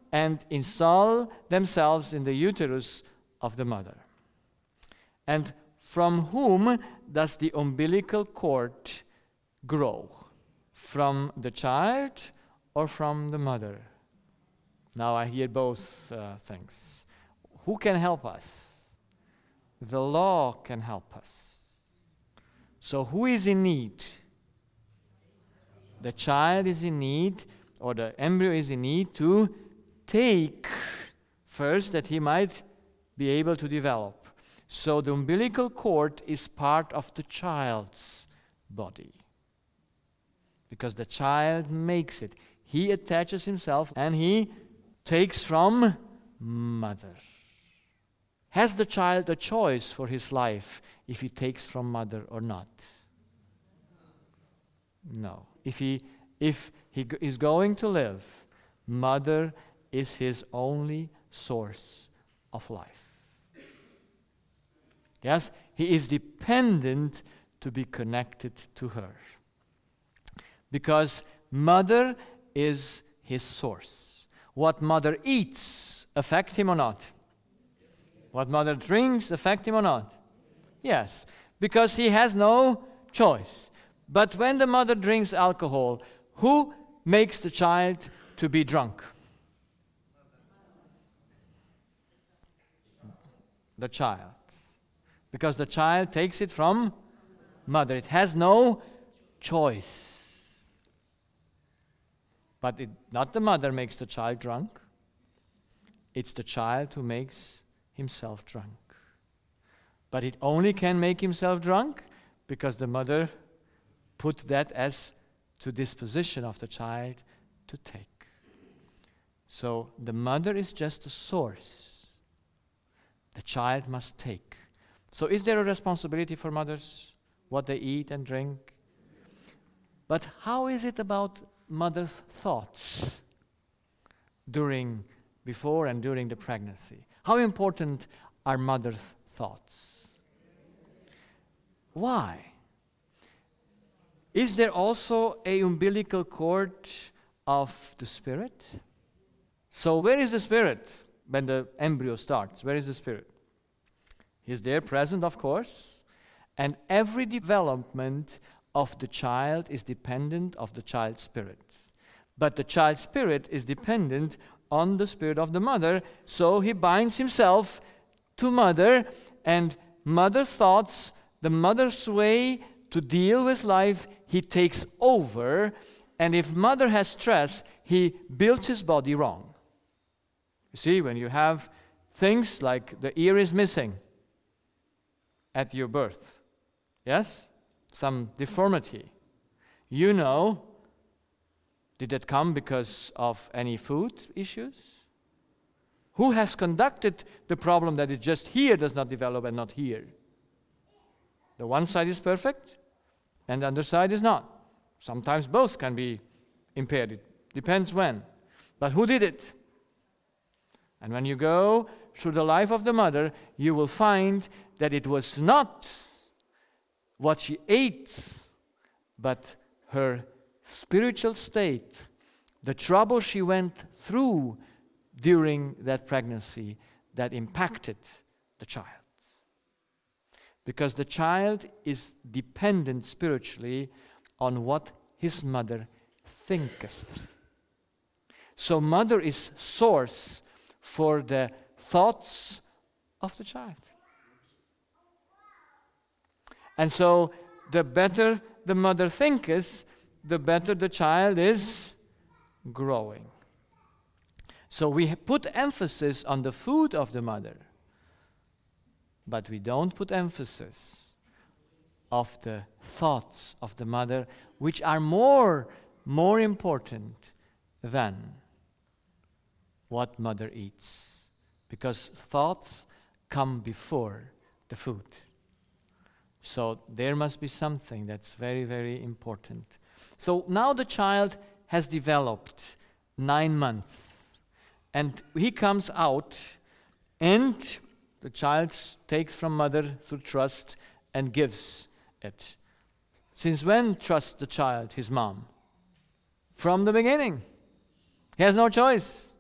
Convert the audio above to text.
and install themselves in the uterus of the mother. And from whom does the umbilical cord grow? From the child or from the mother? Now I hear both things. Who can help us? The law can help us. So who is in need? The child is in need, or the embryo is in need to take first that he might be able to develop. So the umbilical cord is part of the child's body. Because the child makes it. He attaches himself and he takes from mother. Has the child a choice for his life if he takes from mother or not? No. If he is going to live, mother is his only source of life. Yes, he is dependent to be connected to her. Because mother is his source. What mother eats affect him or not? What mother drinks affect him or not? Yes, because he has no choice. But when the mother drinks alcohol, who makes the child to be drunk? The child. Because the child takes it from mother. It has no choice. But not the mother makes the child drunk. It's the child who makes himself drunk. But it only can make himself drunk because the mother put that as to disposition of the child to take. So the mother is just a source. The child must take. So is there a responsibility for mothers, what they eat and drink? But how is it about mother's thoughts before and during the pregnancy? How important are mother's thoughts? Why? Is there also a umbilical cord of the spirit? So where is the spirit when the embryo starts? Where is the spirit? He's there present, of course, and every development of the child is dependent of the child's spirit. But the child's spirit is dependent on the spirit of the mother, so he binds himself to mother, and mother's thoughts, the mother's way to deal with life, he takes over, and if mother has stress, he builds his body wrong. You see, when you have things like the ear is missing at your birth, yes, some deformity, you know, did that come because of any food issues? Who has conducted the problem that it just here does not develop and not here? The one side is perfect and the other side is not. Sometimes both can be impaired. It depends when. But who did it? And when you go through the life of the mother, you will find that it was not what she ate, but her spiritual state, the trouble she went through during that pregnancy that impacted the child. Because the child is dependent spiritually on what his mother thinketh. So mother is source for the thoughts of the child. And so the better the mother thinketh, the better the child is growing. So we put emphasis on the food of the mother, but we don't put emphasis of the thoughts of the mother, which are more important than what mother eats, because thoughts come before the food. So there must be something that's very, very important. So now the child has developed 9 months, and he comes out, and the child takes from mother through trust and gives it. Since when trusts the child his mom? From the beginning. He has no choice.